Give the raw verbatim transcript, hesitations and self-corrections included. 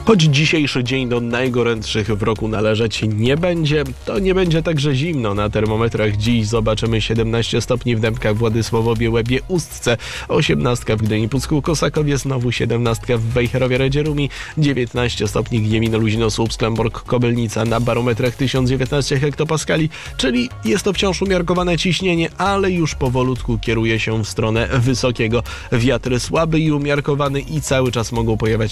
Choć dzisiejszy dzień do najgorętszych w roku należeć nie będzie, to nie będzie także zimno. Na termometrach dziś zobaczymy siedemnaście stopni w Dębkach, Władysławowie, Łebie, Ustce, osiemnaście w Gdyni, Pucku, Kosakowie, znowu siedemnaście w Wejherowie, Redzierumi, dziewiętnaście stopni Gniewino, Luzino, Słupsk, Lęborg, Kobylnica, na barometrach tysiąc dziewiętnaście hektopaskali, czyli jest to wciąż umiarkowane ciśnienie, ale już powolutku kieruje się w stronę wysokiego. Wiatry słaby i umiarkowany i cały czas mogą pojawiać